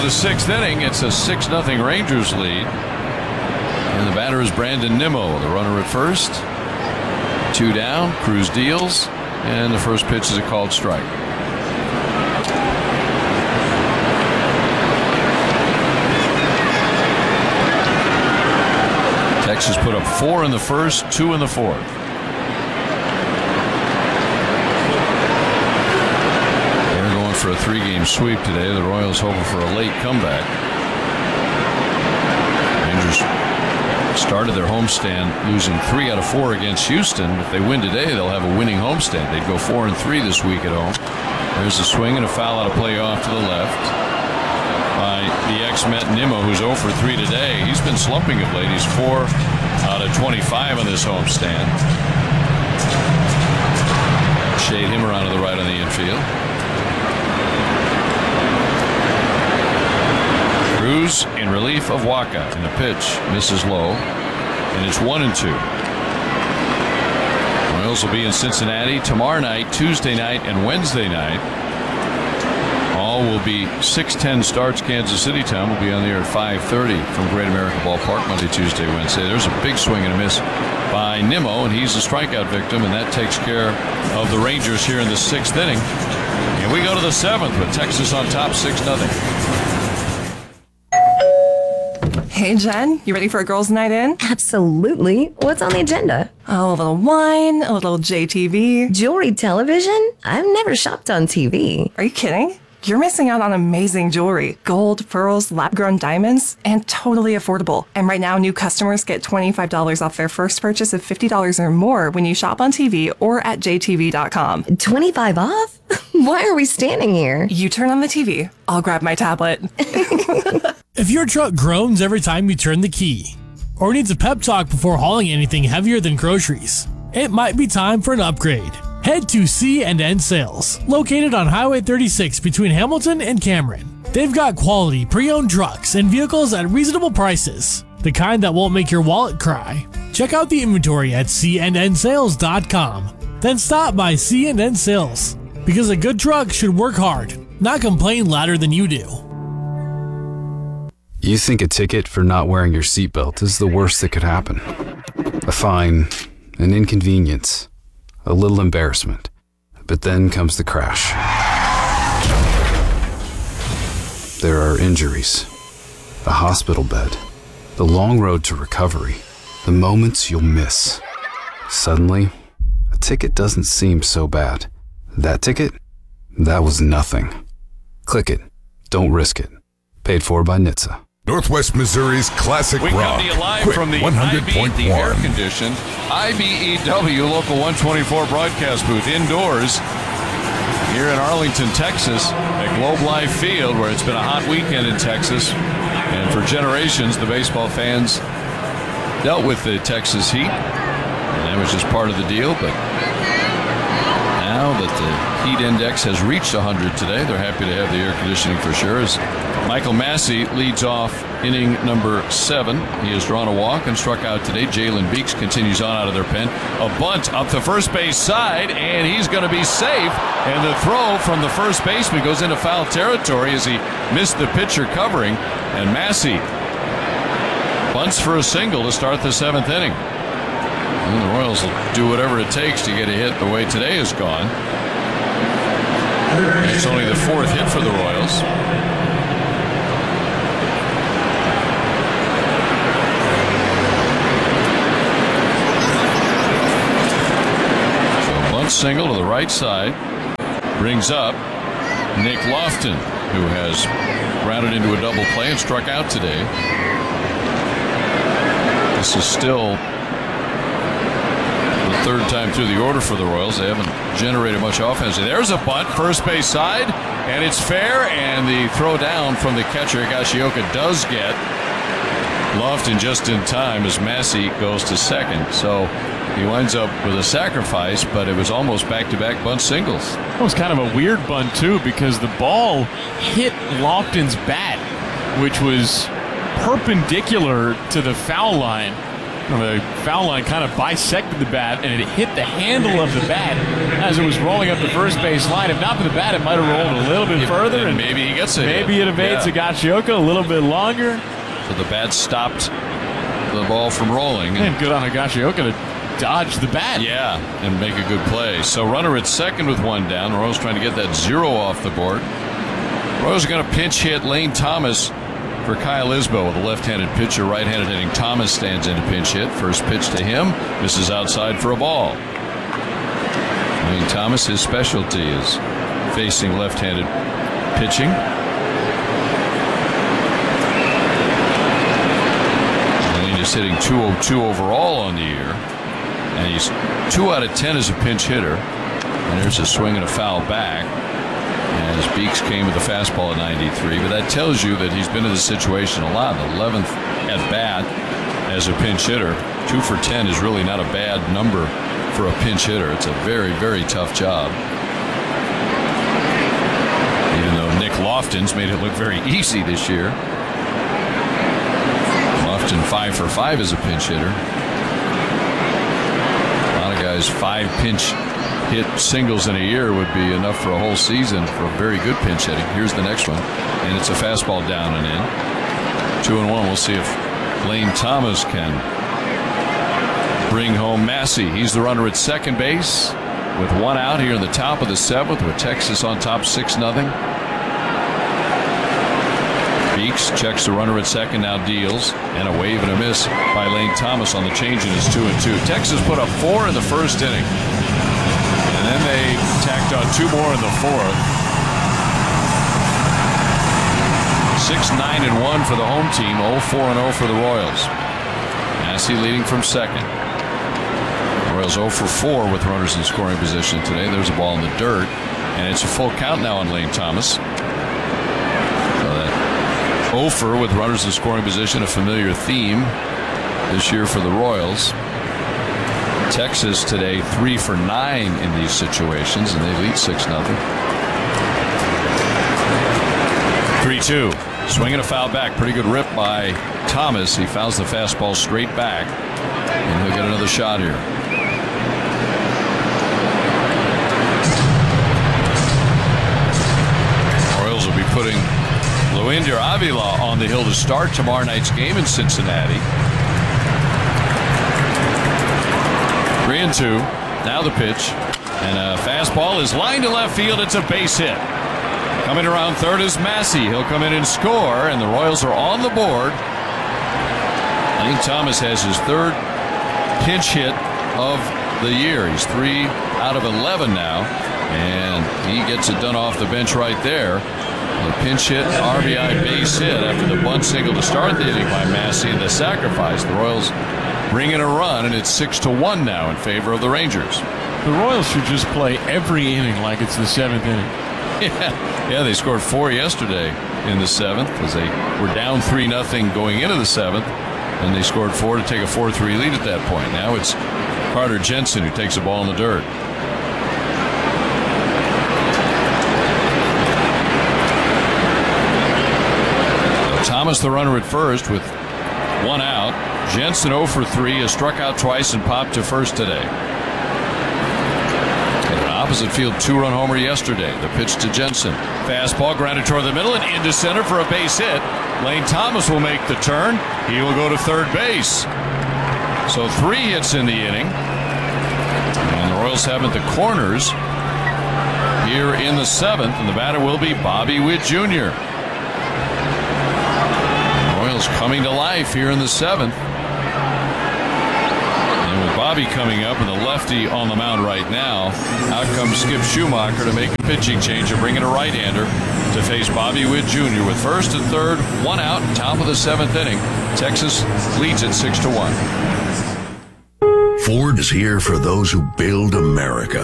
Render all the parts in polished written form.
of the sixth inning. It's a 6-0 Rangers lead. And the batter is Brandon Nimmo, the runner at first. 2 down, Cruz deals, and the first pitch is a called strike. Texas put up 4 in the first, 2 in the fourth. They're going for a 3-game sweep today. The Royals hoping for a late comeback. Rangers started their homestand losing 3 out of 4 against Houston. If they win today, they'll have a winning homestand. They'd go 4-3 this week at home. There's a swing and a foul out of play off to the left by the ex-Met Nimmo, who's 0 for 3 today. He's been slumping of late. He's 4 out of 25 on this homestand. Shade him around to the right on the infield. Cruz in relief of Waka, and the pitch misses low, and it's 1-2. Royals will be in Cincinnati tomorrow night, Tuesday night, and Wednesday night. All will be 6:10 starts. Kansas City time will be on the air at 5:30 from Great American Ballpark Monday, Tuesday, Wednesday. There's a big swing and a miss by Nimmo, and he's a strikeout victim, and that takes care of the Rangers here in the 6th inning. And we go to the 7th with Texas on top 6-0. Hey, Jen, you ready for a girls' night in? Absolutely. What's on the agenda? Oh, a little wine, a little JTV. Jewelry television? I've never shopped on TV. Are you kidding? You're missing out on amazing jewelry. Gold, pearls, lab-grown diamonds, and totally affordable. And right now, new customers get $25 off their first purchase of $50 or more when you shop on TV or at jtv.com. 25 off? Why are we standing here? You turn on the TV. I'll grab my tablet. If your truck groans every time you turn the key, or needs a pep talk before hauling anything heavier than groceries, it might be time for an upgrade. Head to C&N Sales, located on Highway 36 between Hamilton and Cameron. They've got quality pre-owned trucks and vehicles at reasonable prices, the kind that won't make your wallet cry. Check out the inventory at cnnsales.com. Then stop by C&N Sales, because a good truck should work hard, not complain louder than you do. You think a ticket for not wearing your seatbelt is the worst that could happen. A fine, an inconvenience, a little embarrassment. But then comes the crash. There are injuries, a hospital bed, the long road to recovery, the moments you'll miss. Suddenly, a ticket doesn't seem so bad. That ticket? That was nothing. Click it. Don't risk it. Paid for by NHTSA. Northwest Missouri's classic we rock. We come to you live Quick, from the 100.1. the air-conditioned IBEW Local 124 broadcast booth indoors here in Arlington, Texas, at Globe Life Field, where it's been a hot weekend in Texas. And for generations, the baseball fans dealt with the Texas heat, and that was just part of the deal. But now that the heat index has reached 100 today, they're happy to have the air conditioning for sure. As Michael Massey leads off inning number 7. He has drawn a walk and struck out today. Jalen Beeks continues on out of their pen. A bunt up the first base side, and he's going to be safe. And the throw from the first baseman goes into foul territory as he missed the pitcher covering. And Massey bunts for a single to start the 7th inning. And the Royals will do whatever it takes to get a hit the way today has gone. It's only the 4th hit for the Royals. Single to the right side brings up Nick Lofton, who has grounded into a double play and struck out today. This is still the 3rd time through the order for the Royals. They haven't generated much offense. There's a bunt, first base side, and it's fair, and the throw down from the catcher Higashioka does get Lofton just in time as Massey goes to second. So he winds up with a sacrifice, but it was almost back-to-back bunt singles. It was kind of a weird bunt, too, because the ball hit Lofton's bat, which was perpendicular to the foul line. The foul line kind of bisected the bat, and it hit the handle of the bat as it was rolling up the first base line. If not for the bat, it might have rolled a little bit further. And maybe he gets it. Maybe it evades Higashioka a little bit longer. So the bat stopped the ball from rolling. And good on Higashioka to dodge the bat. Yeah, and make a good play. So runner at second with one down. Royals trying to get that 0 off the board. Royals are going to pinch hit Lane Thomas for Kyle Isbell with a left-handed pitcher. Right-handed hitting Thomas stands in a pinch hit. First pitch to him. Misses outside for a ball. Lane Thomas, his specialty is facing left-handed pitching. Lane is hitting .202 overall on the year. And he's 2 out of 10 as a pinch hitter. And there's a swing and a foul back. As Beeks came with the fastball at 93. But that tells you that he's been in this situation a lot. 11th at bat as a pinch hitter. 2 for 10 is really not a bad number for a pinch hitter. It's a very, very tough job. Even though Nick Lofton's made it look very easy this year. Lofton 5 for 5 as a pinch hitter. A lot of guys 5 pinch hit singles in a year would be enough for a whole season for a very good pinch hitting. Here's the next one, and it's a fastball down and in. 2-1. We'll see if Lane Thomas can bring home Massey. He's the runner at second base with 1 out here in the top of the 7th with Texas on top 6-0. Beeks checks the runner at second, now deals, and a wave and a miss by Lane Thomas on the change, and it's 2-2. Texas put up 4 in the first inning. And then they tacked on 2 more in the 4th. 6-9-1 for the home team. 0-4-0 for the Royals. Massey leading from second. Royals 0 for 4 with runners in scoring position today. There's a ball in the dirt, and it's a full count now on Lane Thomas. So that 0 for with runners in scoring position, a familiar theme this year for the Royals. Texas today 3 for 9 in these situations, and they lead 6-0. 3-2. Swinging a foul back. Pretty good rip by Thomas. He fouls the fastball straight back, and he'll get another shot here. Royals will be putting Loinder Avila on the hill to start tomorrow night's game in Cincinnati. 3-2. Now the pitch, and a fastball is lined to left field. It's a base hit. Coming around third is Massey. He'll come in and score, and the Royals are on the board. Lane Thomas has his 3rd pinch hit of the year. He's 3 out of 11 now, and he gets it done off the bench right there. The pinch hit, RBI base hit after the bunt single to start the inning by Massey, and the sacrifice. The Royals bring in a run, and it's 6-1 now in favor of the Rangers. The Royals should just play every inning like it's the 7th inning. Yeah, they scored 4 yesterday in the 7th as they were down 3-0 going into the 7th, and they scored 4 to take a 4-3 lead at that point. Now it's Carter Jensen who takes the ball in the dirt. Thomas the runner at first with 1 out. Jensen 0 for 3 has struck out twice and popped to first today. Opposite field 2-run homer yesterday. The pitch to Jensen. Fastball grounded toward the middle and into center for a base hit. Lane Thomas will make the turn. He will go to third base. So 3 hits in the inning. And the Royals have at the corners here in the 7th. And the batter will be Bobby Witt Jr. The Royals coming to life here in the 7th. Bobby coming up and the lefty on the mound right now. Out comes Skip Schumacher to make a pitching change and bring in a right-hander to face Bobby Witt Jr. with first and third, 1 out, top of the 7th inning. Texas leads it 6-1. Ford is here for those who build America.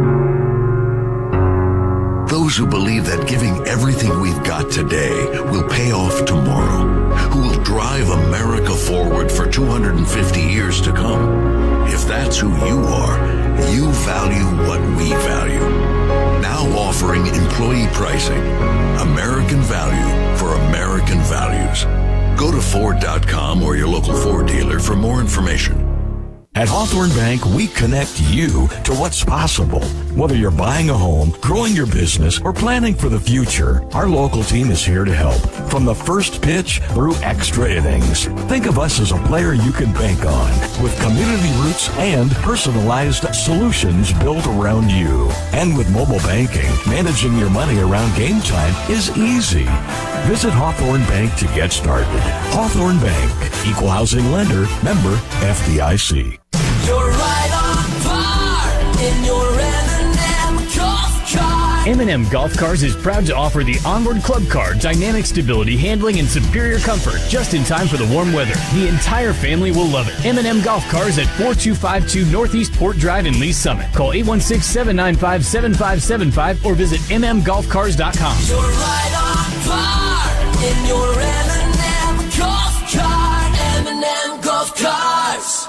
Those who believe that giving everything we've got today will pay off tomorrow. Who will drive America forward for 250 years to come. If that's who you are, you value what we value. Now offering employee pricing. American value for American values. Go to Ford.com or your local Ford dealer for more information. At Hawthorne Bank, we connect you to what's possible. Whether you're buying a home, growing your business, or planning for the future, our local team is here to help. From the first pitch through extra innings. Think of us as a player you can bank on, with community roots and personalized solutions built around you. And with mobile banking, managing your money around game time is easy. Visit Hawthorne Bank to get started. Hawthorne Bank, Equal Housing Lender, member FDIC. You're right on par in your M&M Golf Car. M&M Golf Cars is proud to offer the Onward Club Car, dynamic stability, handling, and superior comfort, just in time for the warm weather. The entire family will love it. M&M Golf Cars at 4252 Northeast Port Drive in Lee Summit. Call 816-795-7575 or visit mmgolfcars.com. You're right on par in your M&M Golf Car. M&M Golf Cars.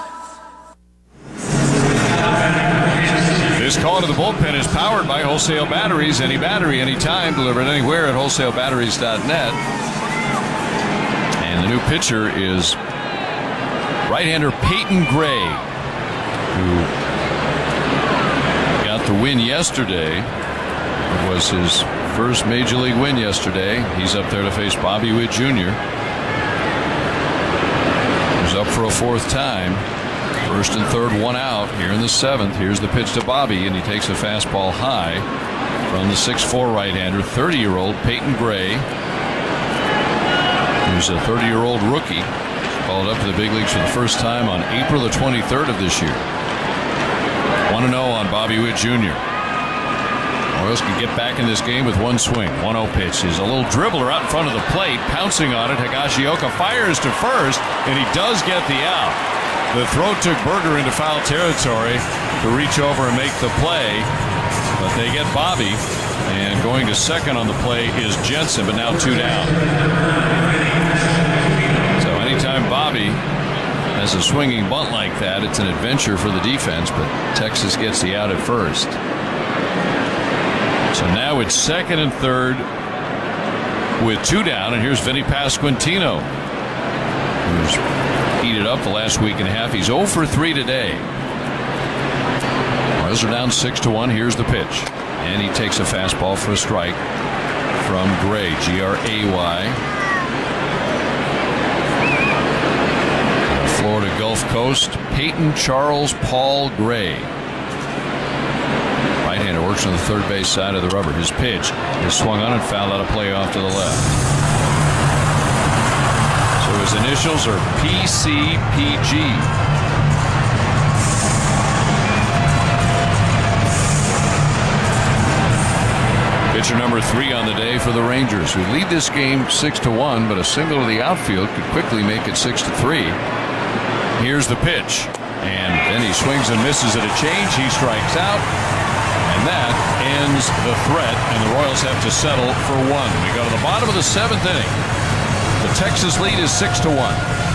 This call to the bullpen is powered by Wholesale Batteries. Any battery, anytime, delivered anywhere at wholesalebatteries.net. And the new pitcher is right-hander Peyton Gray, who got the win yesterday. It was his first major league win yesterday. He's up there to face Bobby Witt Jr., who's up for a fourth time. First and third, one out here in the seventh. Here's the pitch to Bobby, and he takes a fastball high from the 6'4 right-hander, 30-year-old Peyton Gray, who's a 30-year-old rookie, called up to the big leagues for the first time on April the 23rd of this year. 1-0 on Bobby Witt Jr. Royals can get back in this game with one swing. 1-0 pitch is a little dribbler out in front of the plate, pouncing on it. Higashioka fires to first, and he does get the out. The throw took Berger into foul territory to reach over and make the play, but they get Bobby, and going to second on the play is Jensen, but now two down. So anytime Bobby has a swinging bunt like that, it's an adventure for the defense, but Texas gets the out at first. So now it's second and third with two down, and here's Vinny Pasquantino, who's heated up the last week and a half. He's 0 for 3 today. Royals are down 6-1. Here's the pitch, and he takes a fastball for a strike from Gray, Gray. Florida Gulf Coast, Peyton Charles Paul Gray. Right-hander works on the third base side of the rubber. His pitch is swung on and fouled out of play off to the left. So his initials are PCPG. Pitcher number 3 on the day for the Rangers, who lead this game 6-1, but a single to the outfield could quickly make it 6-3. Here's the pitch, and then he swings and misses at a change. He strikes out, and that ends the threat, and the Royals have to settle for one. We go to the bottom of the 7th inning. The Texas lead is 6-1.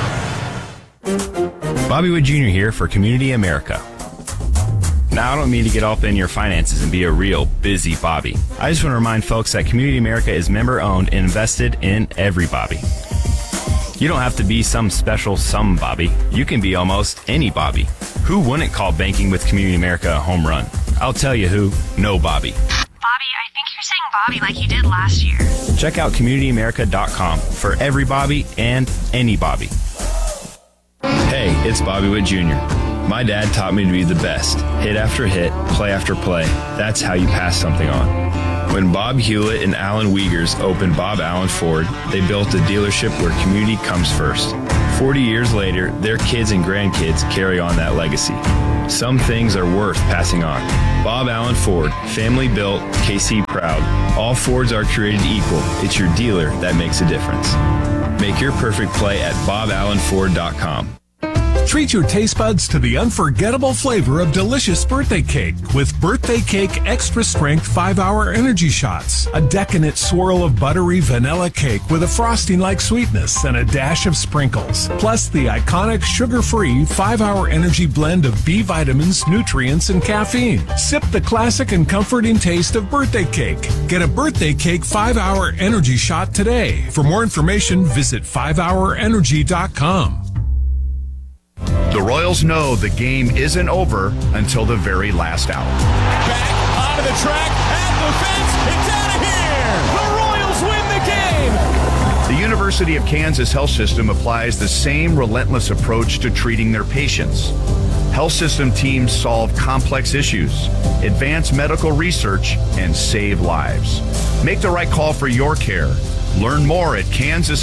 Bobby Witt Jr. here for Community America. Now, I don't mean to get up in your finances and be a real busy Bobby. I just want to remind folks that Community America is member-owned and invested in every Bobby. You don't have to be some special some Bobby. You can be almost any Bobby. Who wouldn't call banking with Community America a home run? I'll tell you who. No Bobby. Bobby, I think you're saying Bobby like you did last year. Check out CommunityAmerica.com for every Bobby and any Bobby. Hey, it's Bobby Witt Jr. My dad taught me to be the best. Hit after hit, play after play. That's how you pass something on. When Bob Hewlett and Alan Wiegers opened Bob Allen Ford, they built a dealership where community comes first. 40 years later, their kids and grandkids carry on that legacy. Some things are worth passing on. Bob Allen Ford, family built, KC proud. All Fords are created equal. It's your dealer that makes a difference. Make your perfect play at boballenford.com. Treat your taste buds to the unforgettable flavor of delicious birthday cake with Birthday Cake Extra Strength 5-Hour Energy Shots. A decadent swirl of buttery vanilla cake with a frosting-like sweetness and a dash of sprinkles. Plus the iconic sugar-free 5-Hour Energy blend of B vitamins, nutrients, and caffeine. Sip the classic and comforting taste of birthday cake. Get a Birthday Cake 5-Hour Energy Shot today. For more information, visit 5hourenergy.com. The Royals know the game isn't over until the very last out. Back onto the track, at the fence, it's out of here! The Royals win the game! The University of Kansas Health System applies the same relentless approach to treating their patients. Health system teams solve complex issues, advance medical research, and save lives. Make the right call for your care. Learn more at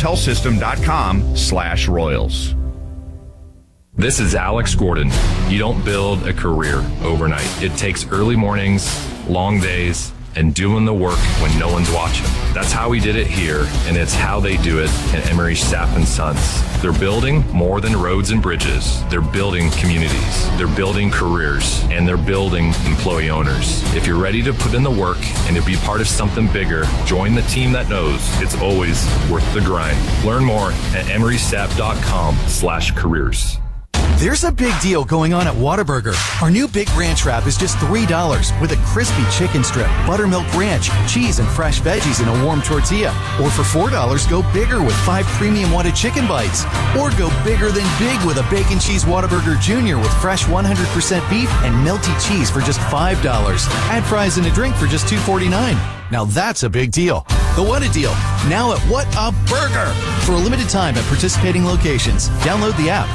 kansashealthsystem.com/Royals. This is Alex Gordon. You don't build a career overnight. It takes early mornings, long days, and doing the work when no one's watching. That's how we did it here, and it's how they do it at Emery Sapp & Sons. They're building more than roads and bridges. They're building communities. They're building careers, and they're building employee owners. If you're ready to put in the work and to be part of something bigger, join the team that knows it's always worth the grind. Learn more at emerysapp.com/careers. There's a big deal going on at Whataburger. Our new Big Ranch Wrap is just $3 with a crispy chicken strip, buttermilk ranch, cheese, and fresh veggies in a warm tortilla. Or for $4, go bigger with 5 premium Whata chicken bites. Or go bigger than big with a Bacon Cheese Whataburger Jr. with fresh 100% beef and melty cheese for just $5. Add fries and a drink for just $2.49. Now that's a big deal. The Whata Deal, now at What a Burger. For a limited time at participating locations. Download the app.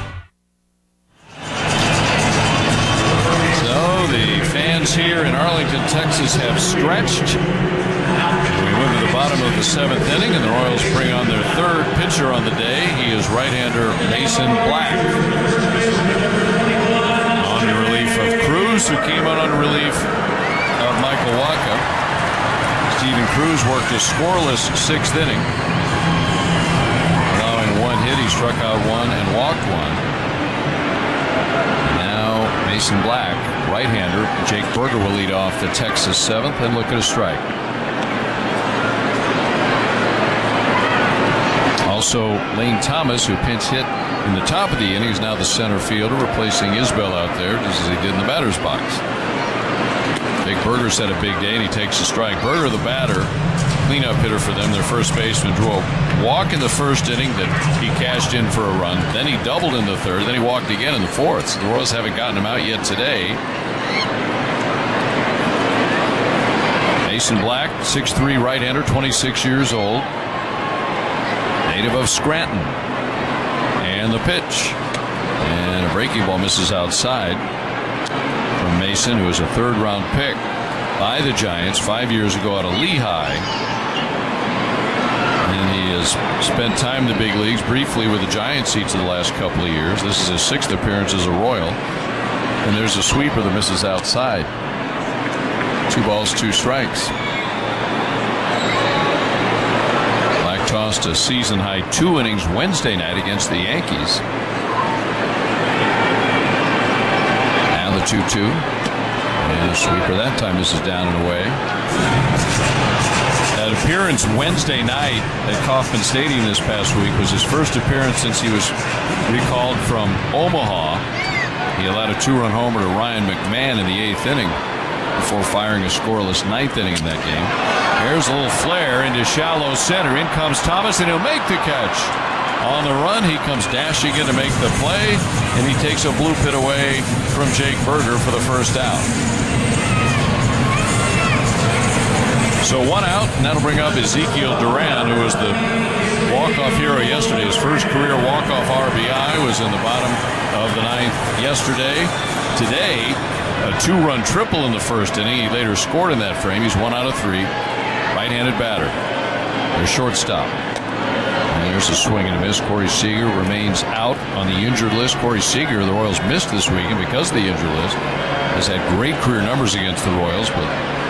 The fans here in Arlington, Texas have stretched. We move to the bottom of the 7th inning, and the Royals bring on their third pitcher on the day. He is right-hander Mason Black. On the relief of Cruz, who came out on relief of Michael Wacha. Steven Cruz worked a scoreless 6th inning. Allowing 1 hit, he struck out 1 and walked 1. Mason Black, right-hander. Jake Berger will lead off the Texas 7th and look at a strike. Also, Lane Thomas, who pinch hit in the top of the inning, is now the center fielder, replacing Isbell out there, just as he did in the batter's box. Jake Berger's had a big day, and he takes a strike. Berger, the batter, cleanup hitter for them. Their first baseman drew a walk in the first inning that he cashed in for a run. Then he doubled in the third. Then he walked again in the fourth. So the Royals haven't gotten him out yet today. Mason Black, 6'3", right-hander, 26 years old. Native of Scranton. And the pitch. And a breaking ball misses outside from Mason, who was a third-round pick by the Giants 5 years ago out of Lehigh. And he has spent time in the big leagues briefly with the Giants each of the last couple of years. This is his 6th appearance as a Royal. And there's a sweeper that misses outside. 2 balls, 2 strikes. Black tossed a season-high 2 innings Wednesday night against the Yankees. Now the 2-2. And a sweeper that time. This is down and away. That appearance Wednesday night at Kauffman Stadium this past week was his first appearance since he was recalled from Omaha. He allowed a 2-run homer to Ryan McMahon in the 8th inning before firing a scoreless 9th inning in that game. Here's a little flare into shallow center. In comes Thomas, and he'll make the catch. On the run, he comes dashing in to make the play, and he takes a blue pit away from Jake Berger for the first out. So 1 out, and that'll bring up Ezekiel Duran, who was the walk-off hero yesterday. His first career walk-off RBI was in the bottom of the 9th yesterday. Today, a 2-run triple in the first inning. He later scored in that frame. He's 1 out of 3. Right-handed batter. Their shortstop. And there's a swing and a miss. Corey Seager remains out on the injured list. Corey Seager, the Royals missed this weekend because of the injured list. Has had great career numbers against the Royals, but